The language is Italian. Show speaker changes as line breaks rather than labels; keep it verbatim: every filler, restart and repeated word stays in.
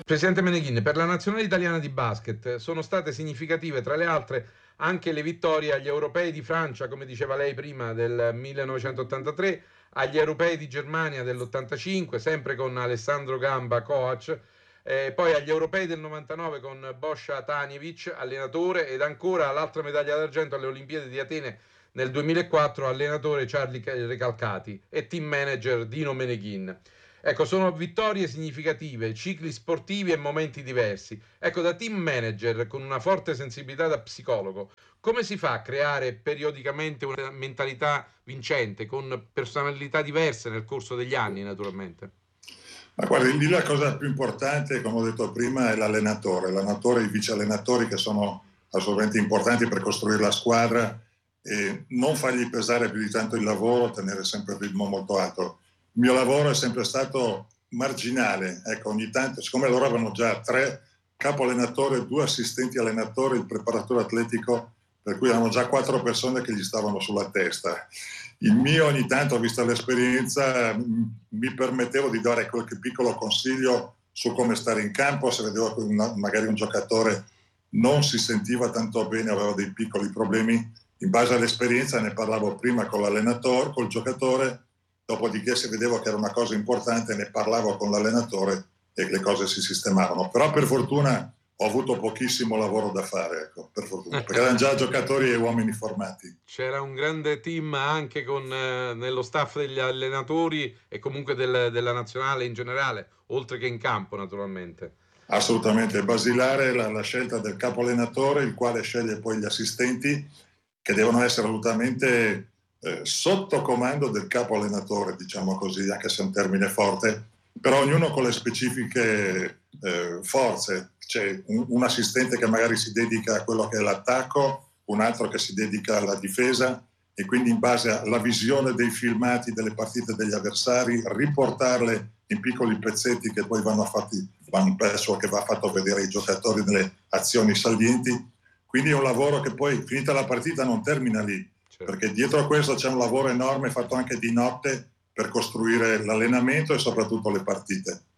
Presidente Meneghin, per la nazionale italiana di basket sono state significative, tra le altre, anche le vittorie agli europei di Francia, come diceva lei prima, del millenovecentottantatré, agli europei di Germania dell'ottantacinque, sempre con Alessandro Gamba, coach, eh, poi agli europei del novantanove con Boscia Tanjevic, allenatore, ed ancora l'altra medaglia d'argento alle Olimpiadi di Atene nel duemilaquattro, allenatore Charlie Recalcati e team manager Dino Meneghin. Ecco, sono vittorie significative, cicli sportivi e momenti diversi. Ecco, da team manager con una forte sensibilità da psicologo, come si fa a creare periodicamente una mentalità vincente, con personalità diverse nel corso degli anni, naturalmente?
Ma guardi, lì la cosa più importante, come ho detto prima, è l'allenatore. L'allenatore e i vice allenatori, che sono assolutamente importanti per costruire la squadra, e non fargli pesare più di tanto il lavoro, tenere sempre il ritmo molto alto. Il mio lavoro è sempre stato marginale, ecco, ogni tanto, siccome loro avevano già tre capo allenatore, due assistenti allenatori, il preparatore atletico, per cui erano già quattro persone che gli stavano sulla testa. Il mio, ogni tanto, vista l'esperienza, mi permettevo di dare qualche piccolo consiglio su come stare in campo, se vedevo che una, magari un giocatore non si sentiva tanto bene, aveva dei piccoli problemi, in base all'esperienza ne parlavo prima con l'allenatore, col giocatore, dopodiché se vedevo che era una cosa importante ne parlavo con l'allenatore e le cose si sistemavano. Però per fortuna ho avuto pochissimo lavoro da fare, ecco, per fortuna, perché erano già giocatori e uomini formati.
C'era un grande team anche con, eh, nello staff degli allenatori e comunque del- della nazionale in generale, oltre che in campo, naturalmente.
Assolutamente, è basilare la, la scelta del capo allenatore, il quale sceglie poi gli assistenti, che devono essere assolutamente eh, sotto comando del capo allenatore, diciamo così, anche se è un termine forte, però ognuno con le specifiche eh, forze. C'è un, un assistente che magari si dedica a quello che è l'attacco, un altro che si dedica alla difesa, e quindi in base alla visione dei filmati delle partite degli avversari, riportarle in piccoli pezzetti che poi vanno fatti, vanno presso, che va fatto vedere ai giocatori nelle azioni salienti. Quindi è un lavoro che poi, finita la partita, non termina lì,
Certo.
perché dietro a questo c'è un lavoro enorme fatto anche di notte per costruire l'allenamento e soprattutto le partite.